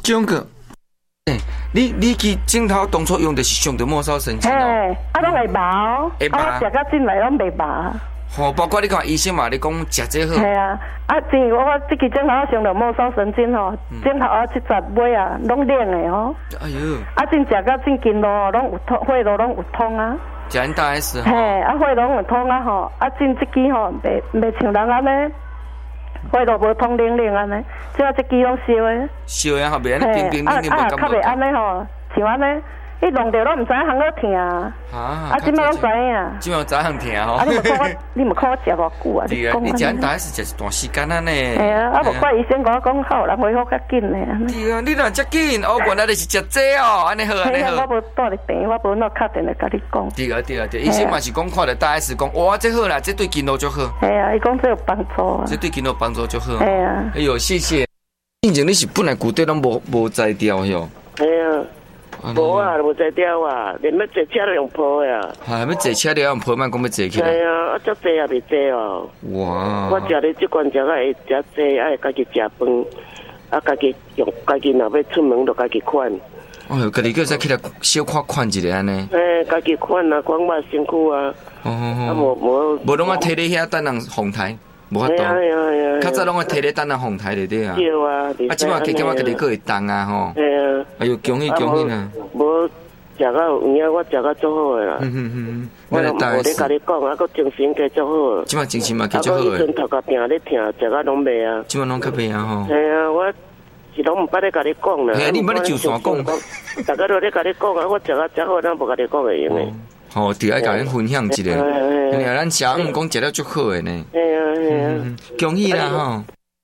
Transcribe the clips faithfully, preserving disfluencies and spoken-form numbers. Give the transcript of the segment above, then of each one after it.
种个。你你去镜头当初用的是上的末梢神经哦， 嘿，啊，拢会麻， 会麻， 啊，食到进来拢袂麻。 吼，包括你看医生嘛，你讲食这好。 系啊，啊，正如我这个镜头上着末梢神经吼，镜头啊七十尾啊，拢冷的吼。 哎呦， 啊，正食到正筋路拢有痛，血路拢有痛啊。 食因大 S 嘿，啊，血路有痛啊吼，啊，正这支吼，袂袂像人安尼。血路无通冷冷安尼，即个这支拢烧的。 烧的后边冰冰冷冷， 啊啊，较袂安尼吼，像安尼，你弄着拢毋知影行到疼啊。啊，啊，即摆拢知影。 即摆知影疼吼。 啊，你莫看我，你莫看我食偌久啊？ 你讲你食因大 S 食一段时间啊呢。 系啊，啊，无怪医生甲我讲好，人恢复较紧嘞。 对啊，你若遮紧，哦，原来你是食这哦，安尼好，安尼好。 我无住伫病院，我无哪敲电来甲你讲。 对啊，对啊，对，医生嘛是讲看着大 S 讲，哇，这好啦，这对筋络就好。 系啊，伊讲这有帮助啊。 这对筋络帮助就好。 系啊。 哎呦，谢谢。以前你是本来骨底拢无无摘掉哟。 系啊。无啊，无坐掉啊，连要坐车都用抱的啊。 系，要坐车都要用抱，慢讲要坐起来。 系啊，啊，足坐也未坐哦。 哇！ 我食咧即罐食个会食坐，爱家己食饭，啊，家己用，家己若要出门就家己款。 哎呦，家己叫再起来小看看一下安尼。 诶，家己款啊，管我身躯啊。 哦哦哦。 啊，无无。 无拢我摕咧遐等人红台，无法度。 系啊系啊系啊。 较早拢我摕咧等人红台咧对啊。 对啊。 啊，即摆加减我家己个会动啊吼。 系啊。 哎呦，恭喜恭喜啊！ 无食到有影，我食到足好诶啦。 嗯嗯嗯。 我无咧甲你讲，啊，个精神加足好。 即摆精神嘛加足好诶。啊，我以前头壳病咧疼，食到拢袂啊。 即摆拢较袂啊吼。 系啊，我是拢毋捌咧甲你讲啦。 嘿，你毋捌咧就线讲。 大家都咧甲你讲啊，我食到足好，咱无甲你讲会用诶。 吼，伫爱甲恁分享一下。哎呀，咱食毋讲食了足好诶呢。 系啊系啊。 恭喜啦吼！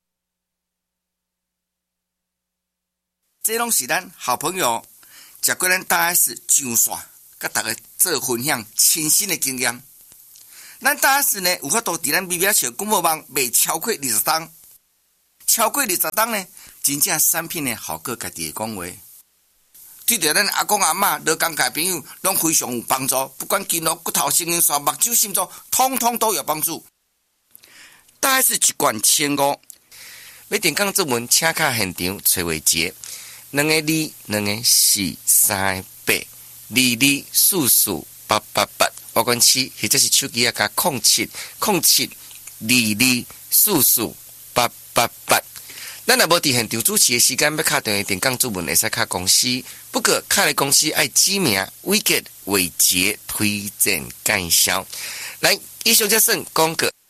这拢是咱好朋友食过咱大 S 上线，甲大家做分享亲身的经验。咱大 S 呢有法度伫咱微微笑公务网卖超过二十档，超过二十档呢，真正产品呢好过家己的讲话。对着咱阿公阿嬷、老公家朋友，拢非常有帮助。不管筋络、骨头、神经线、目睭、心脏，通通都有帮助。大 S 一罐千五，要电讲作文，请卡现场找话节。两个二，两个四，三个八，二二四四八八八，我管七，或者是手机啊加空七空七二二四四八八八。咱若无伫现场主持的时间，要敲电话电讲主文，会使敲公司。不过敲的公司爱指名、伟杰、伟杰推荐介绍。来，以上这算广告。